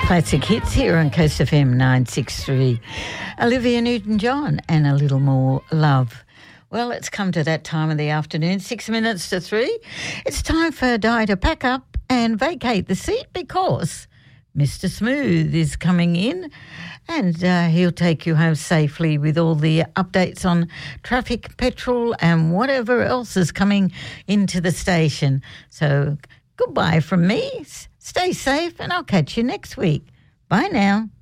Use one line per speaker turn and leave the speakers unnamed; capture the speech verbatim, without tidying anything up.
Classic hits here on Coast F M nine sixty-three. Olivia Newton-John and A Little More Love. Well, it's come to that time of the afternoon, six minutes to three. It's time for Di to pack up and vacate the seat because Mister Smooth is coming in and uh, he'll take you home safely with all the updates on traffic, petrol and whatever else is coming into the station. So goodbye from me. Stay safe and I'll catch you next week. Bye now.